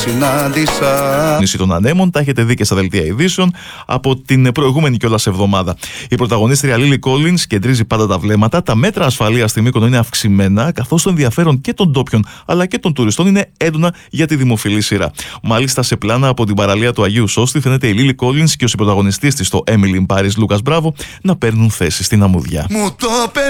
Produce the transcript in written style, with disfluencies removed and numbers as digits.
Συνάντησα. Των ανέμων, τα έχετε δει και στα δελτία ειδήσεων από την προηγούμενη κιόλας εβδομάδα. Η πρωταγωνίστρια Lily Collins κεντρίζει πάντα τα βλέμματα. Τα μέτρα ασφαλείας στη Μύκονο είναι αυξημένα, καθώς το ενδιαφέρον και των ντόπιων αλλά και των τουριστών είναι έντονα για τη δημοφιλή σειρά. Μάλιστα, σε πλάνα από την παραλία του Αγίου Σώστη φαίνεται η Lily Collins και ο συμπρωταγωνιστής της, το Emily in Paris, Lucas Bravo, να παίρνουν θέση στην αμμουδιά.